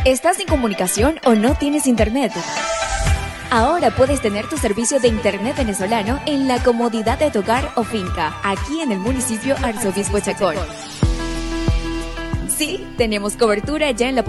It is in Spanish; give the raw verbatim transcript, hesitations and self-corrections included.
¿Estás sin comunicación o no tienes internet? Ahora puedes tener tu servicio de internet venezolano en la comodidad de tu hogar o finca, aquí en el municipio Arzobispo Chacón. Sí, tenemos cobertura ya en la